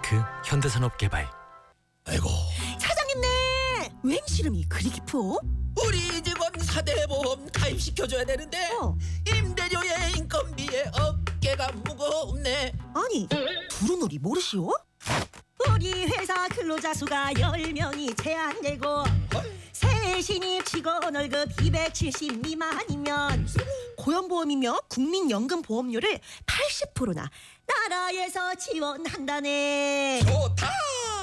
웨이크 현대산업개발. 아이고, 사장님네 웬 시름이 그리 깊어? 우리 직원 4대 보험 가입시켜줘야 되는데 임대료에 인건비에 어깨가 무겁네. 아니 두루놀이 모르시오? 우리 회사 근로자 수가 10명이 제한되고 새신입 직원 월급 270 미만이면 고용보험이며 국민연금보험료를 80%나 나라에서 지원한다네. 좋다.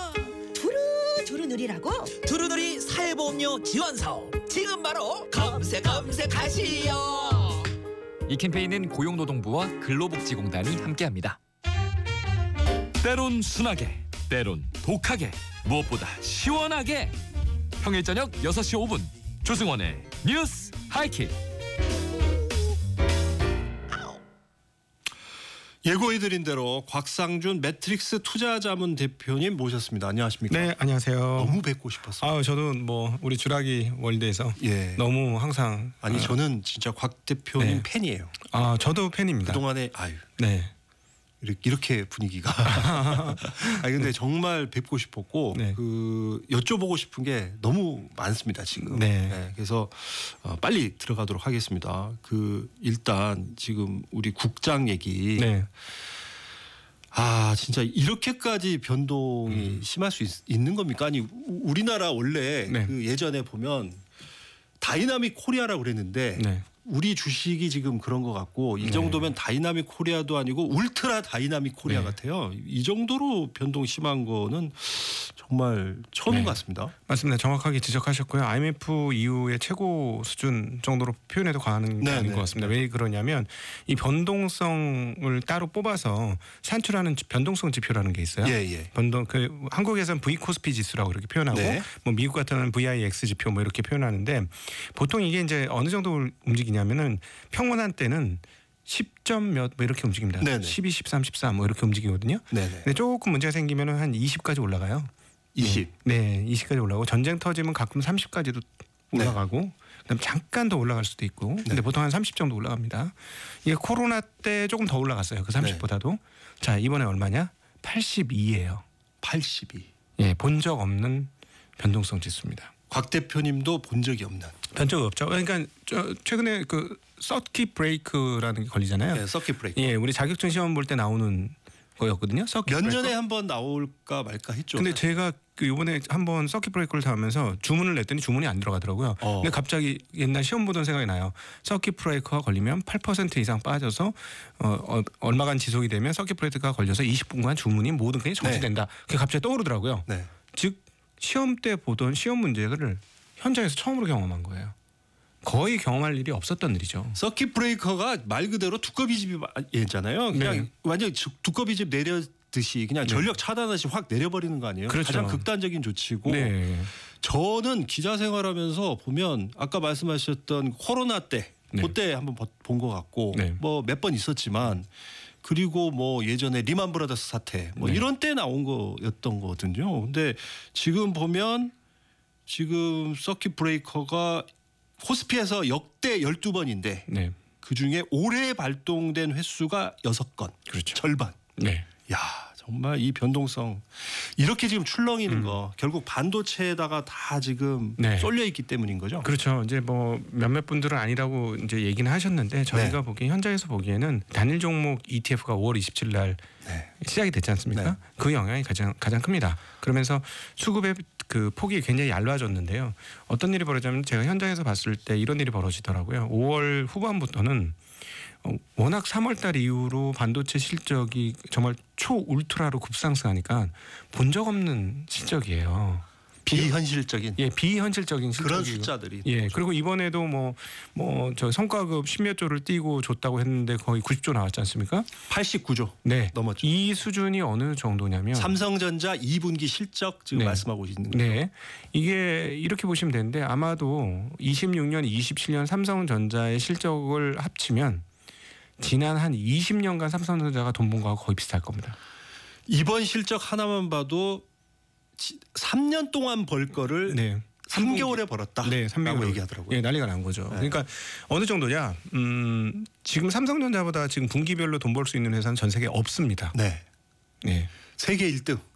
두루누리라고? 두루누리 사회보험료 지원사업 지금 바로 검색하시오. 이 캠페인은 고용노동부와 근로복지공단이 함께합니다. 때론 순하게, 때론 독하게, 무엇보다 시원하게. 평일 저녁 6시 5분 조승원의 뉴스 하이킥. 예고해드린 대로 곽상준 매트릭스 투자자문 대표님 모셨습니다. 안녕하십니까? 네, 안녕하세요. 너무 뵙고 싶었어요. 저도 뭐 우리 주라기 월드에서 예. 너무 항상 아니 저는 진짜 곽 대표님 네. 팬이에요. 저도 팬입니다. 그동안에 네. 이렇게 분위기가. 아니 근데 정말 뵙고 싶었고 네. 여쭤보고 싶은 게 너무 많습니다 지금. 네. 그래서 빨리 들어가도록 하겠습니다. 일단 지금 우리 국장 얘기. 네. 진짜 이렇게까지 변동이 심할 수 있는 겁니까? 아니 우리나라 원래 네. 예전에 보면 다이나믹 코리아라고 그랬는데 네. 우리 주식이 지금 그런 것 같고 이 정도면 다이나믹 코리아도 아니고 울트라 다이나믹 코리아 네. 같아요. 이 정도로 변동 심한 거는 정말 처음인 네. 것 같습니다. 맞습니다. 정확하게 지적하셨고요. IMF 이후의 최고 수준 정도로 표현해도 과언은 네, 아닌 네. 것 같습니다. 왜 그러냐면 이 변동성을 따로 뽑아서 산출하는 변동성 지표라는 게 있어요. 예. 한국에서는 V 코스피 지수라고 이렇게 표현하고 네. 뭐 미국 같은 VIX 지표 뭐 이렇게 표현하는데 보통 이게 이제 어느 정도 움직이냐면은 평온한 때는 10점 몇 뭐 이렇게 움직입니다. 네네. 12, 13, 14 뭐 이렇게 움직이거든요. 네네. 근데 조금 문제가 생기면은 한 20까지 올라가요. 20. 네, 20까지 올라가고 전쟁 터지면 가끔 30까지도 올라가고 그다음 잠깐 더 올라갈 수도 있고 근데 보통 한 30 정도 올라갑니다. 이게 코로나 때 조금 더 올라갔어요. 그 30보다도. 자, 이번에 얼마냐? 82예요. 82. 예, 본 적 없는 변동성 지수입니다. 곽 대표님도 본 적이 없는. 변적이 없죠. 그러니까 최근에 서킷 브레이크라는 게 걸리잖아요. 네, 서킷 브레이크. 예, 우리 자격증 시험 볼 때 나오는 거였거든요. 서킷 몇 브레이커. 년에 한번 나올까 말까 했죠. 근데 제가 이번에 한번 서킷 브레이크를 타면서 주문을 냈더니 주문이 안 들어가더라고요. 근데 갑자기 옛날 시험 보던 생각이 나요. 서킷 브레이크가 걸리면 8% 이상 빠져서 얼마간 지속이 되면 서킷 브레이크가 걸려서 20분간 주문이 모든 게 정지된다. 그게 갑자기 떠오르더라고요. 네. 즉 시험 때 보던 시험 문제를 현장에서 처음으로 경험한 거예요. 거의 경험할 일이 없었던 일이죠. 서킷 브레이커가 말 그대로 두꺼비집이잖아요. 그냥 네. 완전 두꺼비집 내려듯이 그냥 전력 차단하듯이 확 내려버리는 거 아니에요? 그렇죠. 가장 극단적인 조치고 네. 저는 기자 생활하면서 보면 아까 말씀하셨던 코로나 때 네. 그때 한번 본 것 같고 네. 뭐 몇 번 있었지만 그리고 뭐 예전에 리만 브라더스 사태 뭐 네. 이런 때 나온 거였던 거거든요. 근데 지금 보면 지금 서킷 브레이커가 코스피에서 역대 12번인데 네. 그중에 올해 발동된 횟수가 6건. 그렇죠. 절반. 네. 야, 정말 이 변동성 이렇게 지금 출렁이는 거 결국 반도체에다가 다 지금 네. 쏠려 있기 때문인 거죠. 그렇죠. 이제 뭐 몇몇 분들은 아니라고 이제 얘기는 하셨는데 저희가 보기에 현장에서 보기에는 단일 종목 ETF가 5월 27일 날 네. 시작이 됐지 않습니까? 네. 그 영향이 가장 큽니다. 그러면서 수급의 폭이 굉장히 얇아졌는데요. 어떤 일이 벌어지냐면 제가 현장에서 봤을 때 이런 일이 벌어지더라고요. 5월 후반부터는 워낙 3월 달 이후로 반도체 실적이 정말 초울트라로 급상승하니까 본 적 없는 실적이에요. 비현실적인 비현실적인 그런 실적이고. 숫자들이. 예, 그리고 이번에도 저 성과급 10몇 조를 띄고 줬다고 했는데 거의 90조 나왔지 않습니까? 89조 네, 넘었죠. 이 수준이 어느 정도냐면 삼성전자 2분기 실적 지금 네. 말씀하고 있는 거죠. 네, 이게 이렇게 보시면 되는데 아마도 26년, 27년 삼성전자의 실적을 합치면 지난 한 20년간 삼성전자가 돈 번 거하고 거의 비슷할 겁니다. 이번 실적 하나만 봐도 3년 동안 벌 거를 네. 3개월에 벌었다. 네, 라고 300억 얘기하더라고요. 예, 난리가 난 거죠. 네. 그러니까 어느 정도냐? 지금 삼성전자보다 지금 분기별로 돈 벌 수 있는 회사는 전 세계에 없습니다. 네. 네. 세계 1등.